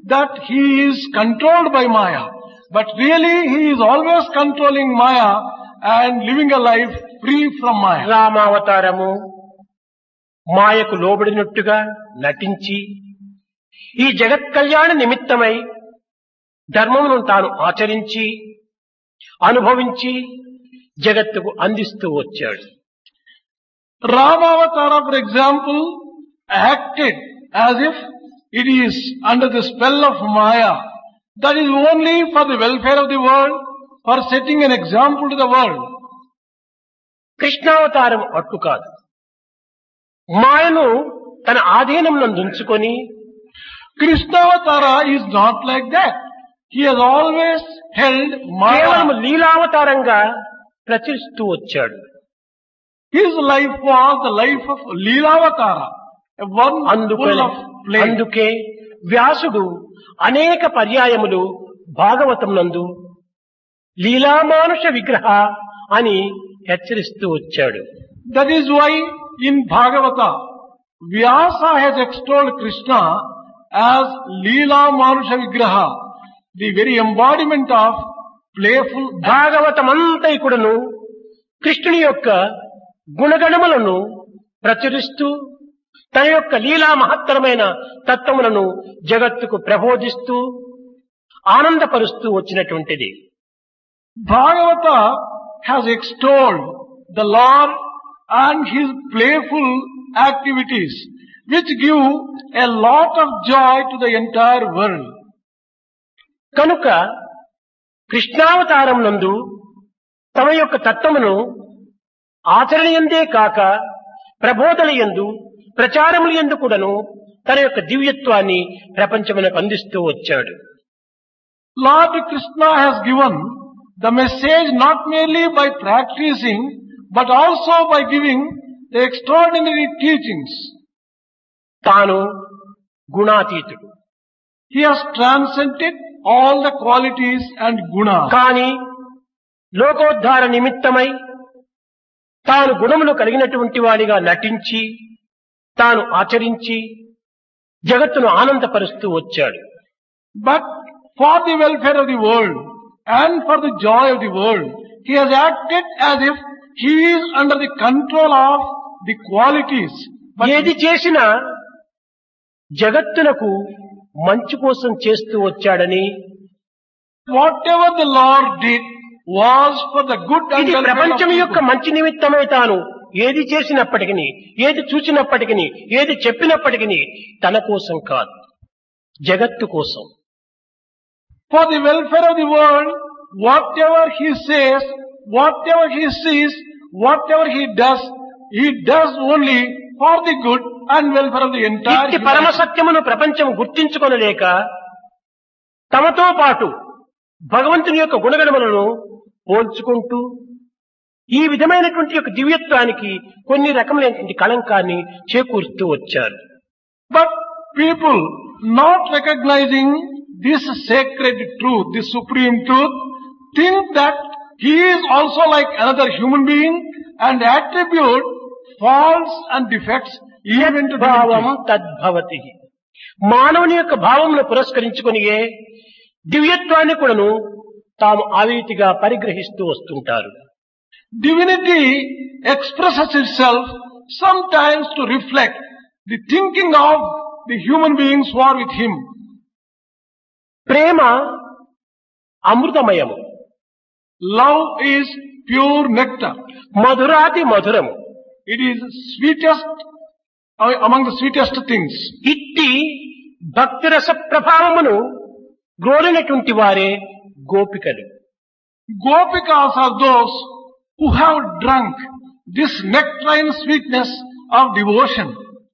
that he is controlled by Maya. But really he is always controlling Maya and living a life free from Maya. రామావతారము మాయకు లోబడినట్టుగా నటించి ఈ జగత్ కళ్యాణ నిమిత్తమై ధర్మమును తాను ఆచరించి అనుభవించి జగత్తుకు అందిస్తూ వచ్చాడు. Ramavatara, for example, acted as if it is under the spell of Maya. That is only for the welfare of the world, for setting an example to the world. కృష్ణావతారం అట్టు కాదు. మాయను తన ఆధీనంలో ఉంచుకొని Krishnavatara is not like that. He has always held కేవలం Maya. లీలావతారంగా ప్రచురిస్తూ వచ్చాడు. His life was the life of Leelavatara, a one full of play. అందుకే వ్యాసుడు అనేక పర్యాయములు భాగవతం నందు లీలామానుష విగ్రహ అని హెచ్చరిస్తూ వచ్చాడు. That is why in Bhagavata, Vyasa has extolled Krishna as Leela Manusha Vigraha, the very embodiment of playful. భాగవతమంతా కూడాను కృష్ణుని యొక్క గుణగణములను ప్రచురిస్తూ తన యొక్క లీలా మహత్తరమైన తత్వములను జగత్తుకు ప్రబోధిస్తూ ఆనందపరుస్తూ వచ్చినటువంటిది. Bhagavata has extolled the Lord and his playful activities, which give a lot of joy to the entire world. కనుక కృష్ణావతారం నందు తమ యొక్క తత్వమును ఆచరణయందే కాక ప్రబోధనయందు ప్రచారములందు కూడాను తన యొక్క దివ్యత్వాన్ని ప్రపంచమునకు అందిస్తూ వచ్చాడు. Lord Krishna has given the message not merely by practicing, but also by giving the extraordinary teachings. తాను గుణాతీతుడు. He has transcended all the qualities and gunas. కానీ లోకోద్ధార నిమిత్తమై తాను గుణములు కలిగినటువంటి వాడిగా నటించి తాను ఆచరించి జగత్తును ఆనందపరుస్తూ వచ్చాడు. But for the welfare of the world and for the joy of the world, he has acted as if he is under the control of the qualities. But ఏది చేసినా జగత్తునకు మంచి కోసం చేస్తూ వచ్చాడని, whatever the Lord did was for the good and ఇది welfare of ప్రపంచం యొక్క people. మంచి నిమిత్తమై తాను ఏది చేసినప్పటికీ, ఏది చూచినప్పటికీ, ఏది చెప్పినప్పటికీ తన కోసం కాదు, జగత్తు కోసం. For the welfare of the world, whatever he says, whatever he sees, whatever he does only for the good and welfare of the entire ఇట్టి humanity. పరమసత్యమును ప్రపంచం గుర్తించుకొనలేక తమతో పాటు భగవంతుని యొక్క గుణగణములను పోల్చుకుంటూ ఈ విధమైనటువంటి యొక్క దివ్యత్వానికి కొన్ని రకములైనటువంటి కళంకాన్ని చేకూరుస్తూ వచ్చారు. But people not recognizing this sacred truth, this supreme truth, think that he is also like another human being and attribute faults and defects even to భావం divinity. తద్భవతి. మానవుని యొక్క భావమును పురస్కరించుకొనియే దివ్యత్వాన్ని కూడాను తాము ఆవితిగా పరిగ్రహిస్తూ వస్తుంటారు. Divinity expresses itself sometimes to reflect the thinking of the human beings who are with him. Prema అమృతమయము, Love is pure nectar. మధురాతి మధురము. It is sweetest among the sweetest things. ఇట్టి భక్తిరస ప్రభావమును గ్రోలినటువంటి వారే గోపికలు. Gopikas are those who have drunk this nectarine sweetness of devotion.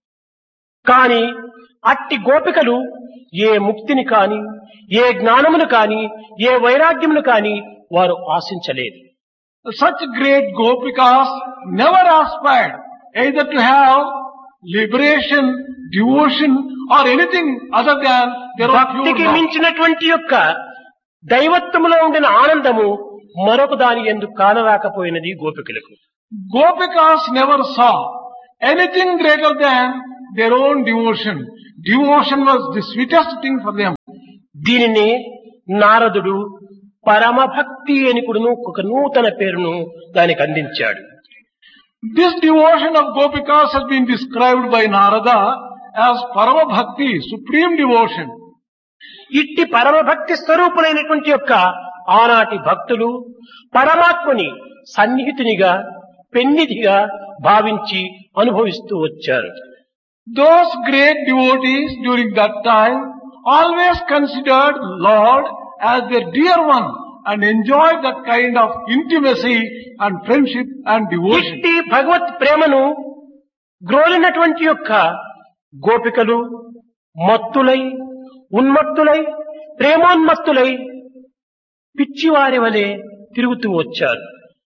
కాని అట్టి గోపికలు ఏ ముక్తిని కాని, ఏ జ్ఞానమును కాని, ఏ వైరాగ్యమును కాని వారు ఆశించలేదు. Such great Gopikas never aspired either to have liberation, devotion or anything other than their own pure భక్తికి love. మించినటువంటి యొక్క దైవత్వములో ఉండిన ఆనందము మరొక దాని ఎందుకు కానరాకపోయినది గోపికలకు. Gopikas never saw anything greater than their own devotion. Devotion was the sweetest thing for them. దీనిని నారదుడు పరమభక్తి అని కూడాను ఒక నూతన పేరును దానికి అందించాడు. This devotion of Gopikas has been described by Narada as Parama Bhakti, supreme devotion. ఇట్టి పరమభక్తి స్వరూపులైనటువంటి యొక్క ఆనాటి భక్తులు పరమాత్మని సన్నిహితునిగా పెన్నిధిగా భావించి అనుభవిస్తూ వచ్చారు. Those great devotees during that time always considered Lord as their dear one and enjoyed that kind of intimacy and friendship and devotion. ఇట్టి భగవత్ ప్రేమను గ్రోలినటువంటి యొక్క గోపికలు మత్తులై ఉన్మత్తులై ప్రేమోన్మత్తులై పిచ్చివారి వలె తిరుగుతూ వచ్చారు.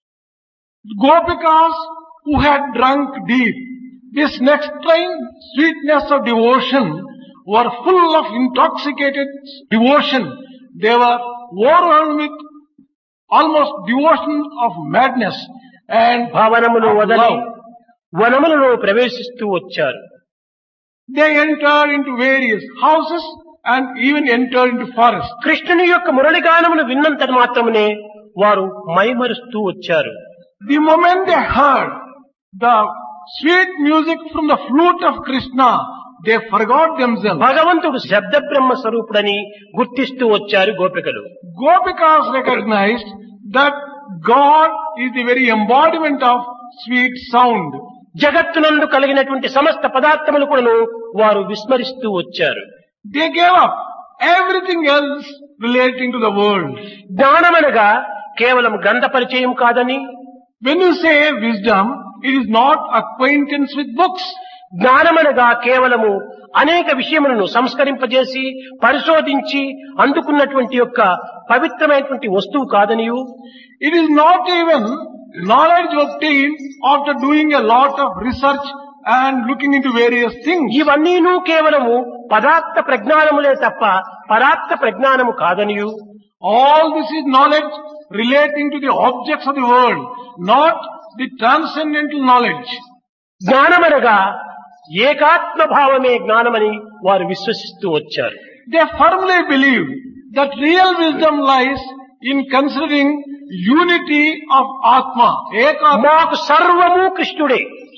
Gopikas who had drunk deep this next train sweetness of devotion were full of intoxicated devotion. They were overwhelmed with almost devotion of madness and భావనములు of వదలి love. వనములలో ప్రవేశిస్తూ వచ్చారు. They entered into various houses and even entered into forests. కృష్ణుని యొక్క మురళిగానమును విన్నంత మాత్రమే వారు మైమరుస్తూ వచ్చారు. The moment they heard the sweet music from the flute of Krishna, they forgot themselves. భగవంతుడు శబ్ద బ్రహ్మ స్వరూపుడని గుర్తిస్తూ వచ్చారు గోపికలు. Gopikas recognized that God is the very embodiment of sweet sound. జగత్తునందు కలిగినటువంటి సమస్త పదార్థములు కూడాను వారు విస్మరిస్తూ వచ్చారు. They gave up everything else relating to the world. జ్ఞానమనగా కేవలం గ్రంథ పరిచయం కాదని, When you say wisdom, it is not acquaintance with books. జ్ఞానమనగా కేవలము అనేక విషయములను సంస్కరింపజేసి పరిశోధించి అందుకున్నటువంటి యొక్క పవిత్రమైనటువంటి వస్తువు కాదనియు, It is not even knowledge obtained after doing a lot of research and looking into various things. ఇవన్నీను కేవలము పదార్థ ప్రజ్ఞానములే తప్ప పరార్థ ప్రజ్ఞానము కాదనియు, All this is knowledge relating to the objects of the world, not the transcendental knowledge. జ్ఞానమనగా ఏకాత్మ భావమే జ్ఞానమని వారు విశ్వసిస్తూ వచ్చారు. They firmly believe that real wisdom lies in considering unity of Atma. Ekatma. మాకు సర్వము కృష్ణుడే,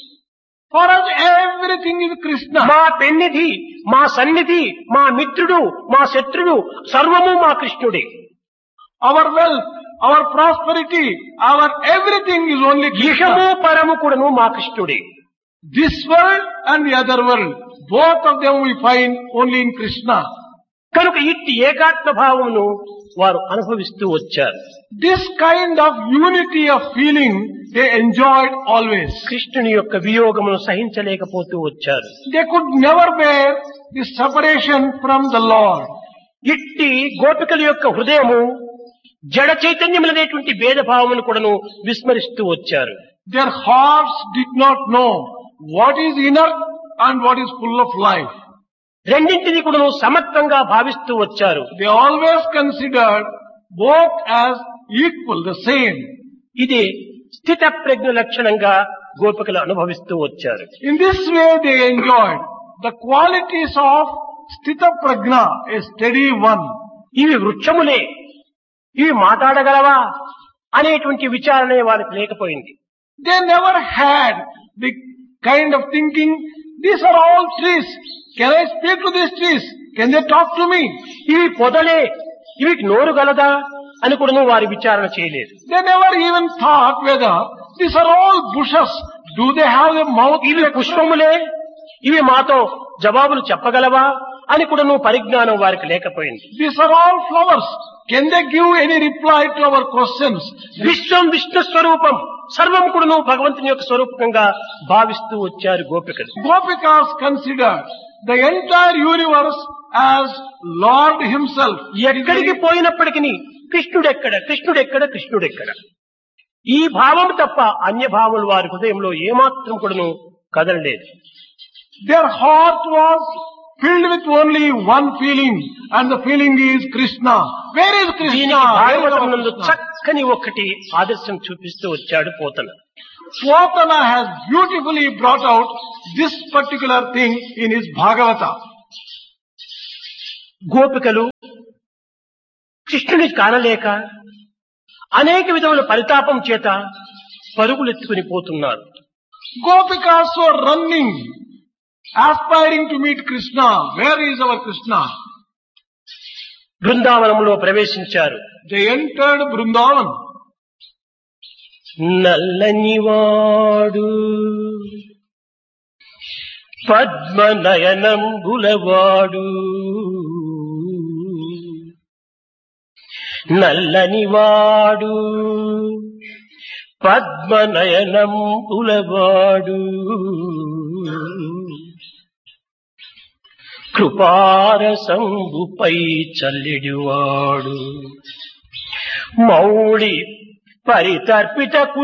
For us everything is Krishna. మా పెన్నిధి, మా సన్నిధి, మా మిత్రుడు, మా శత్రుడు సర్వము మా కృష్ణుడే. Our wealth, our prosperity, our everything is only ఇహము Krishna. పరము కూడాను మా కృష్ణుడే. This world and the other world, both of them we find only in Krishna. కనుక ఇట్టి ఏకాత్మ భావమును వారు అనుభవిస్తూ వచ్చారు. This kind of unity of feeling they enjoyed always. కృష్ణుని యొక్క వియోగమును సహించలేకపోతూ వచ్చారు. They could never bear the separation from the Lord. ఇట్టి గోపికల యొక్క హృదయము జడ చైతన్యములనేటువంటి భేదభావమును కూడాను విస్మరిస్తూ వచ్చారు. Their hearts did not know what is inert and what is full of life. రెండింటిని కూడాను సమత్వంగా భావిస్తూ వచ్చారు. They always considered both as equal, the same. ఇది స్థిత ప్రజ్ఞ లక్షణంగా గోపికలు అనుభవిస్తూ వచ్చారు. In this way they enjoyed the qualities of Sthita Prajna, a steady one. ఇవి వృక్షములే, ఇవి మాట్లాడగలవా అనేటువంటి విచారణ వారికి లేకపోయింది. They never had the kind of thinking, these are all trees. Can I speak to these trees? Can they talk to me? ఇవి పొదలే, ఇవి నోరు గలదా అని కూడా వారి విచారణ చేయలేదు. They never even thought whether these are all bushes. Do they have a mouth? ఇవి పుష్పములే, ఇవి మాతో జవాబులు చెప్పగలవా అని కూడా పరిజ్ఞానం వారికి లేకపోయింది. These are all flowers. Can they give any reply to our questions? విశ్వం విష్ణు స్వరూపం, సర్వం కూడా భగవంతుని యొక్క స్వరూపంగా భావిస్తూ వచ్చారు గోపికలు. Gopikas considered the entire universe as Lord Himself. ఎక్కడికి పోయినప్పటికీ కృష్ణుడెక్కడ, కృష్ణుడెక్కడ, కృష్ణుడెక్కడ ఈ భావం తప్ప అన్య భావములు వారి హృదయంలో ఏమాత్రం కూడాను కదలలేదు. Their heart was filled with only one feeling, and the feeling is Krishna. Where is Krishna? దీనికి Where is భాగవతం our నందు Krishna? చక్కని ఒకటి ఆదర్శం చూపిస్తూ వచ్చాడు Pothana. Swatana has beautifully brought out this particular thing in his Bhagavata. గోపికలు కృష్ణుని కానలేక అనేక విధముల పరితాపం చేత పరుగులెత్తుకుని పోతున్నారు. Gopikas were running, aspiring to meet Krishna. Where is our Krishna? బృందావనంలో ప్రవేశించారు. They entered Vrindavan. నల్లనివాడు పద్మనయనంబులవాడు, నల్లనివాడు పద్మనయనంబులవాడు, కృపారసంబుపై చల్లెడివాడు, మౌళి పరితర్పిత